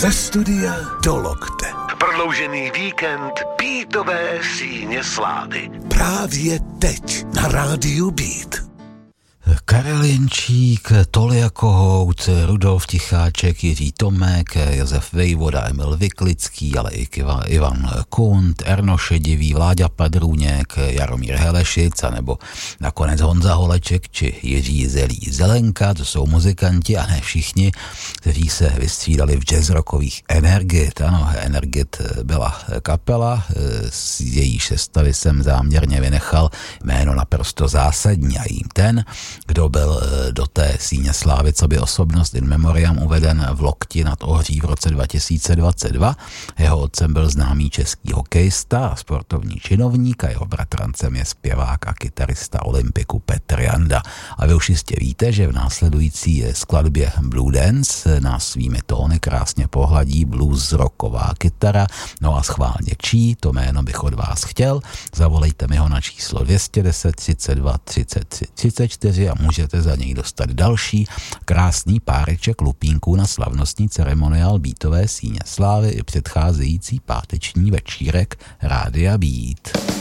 Ze studia do lokte. Prodloužený víkend Beatové síně slávy. Právě teď na rádiu Beat. Karel Jenčík, Tolia Kohout, Rudolf Ticháček, Jiří Tomek, Josef Vejvoda, Emil Vyklický, ale i Ivan Kunt, Erno Šedivý, Vláďa Padrůněk, Jaromír Helešic, nebo nakonec Honza Holeček či Jiří Zelí Zelenka. To jsou muzikanti a ne všichni, kteří se vystřídali v jazzrockových Energit. Ano, Energit byla kapela, z její sestavy jsem záměrně vynechal jméno naprosto zásadní a jím ten, kdo byl do té síně slávy coby osobnost in memoriam uveden v Lokti nad Ohří v roce 2022. Jeho otcem byl známý český hokejista a sportovní činovník a jeho bratrancem je zpěvák a kytarista Olympiku Petr Janda. A vy už jistě víte, že v následující skladbě Blue Dance nás svými tóny krásně pohladí blues rocková kytara. No a schválně čí, to jméno bych od vás chtěl. Zavolejte mi ho na číslo 210 32 33 34 a můžete za něj dostat další krásný páreček lupínků na slavnostní ceremoniál Beatové síně slávy i předcházející páteční večírek Rádia Beat.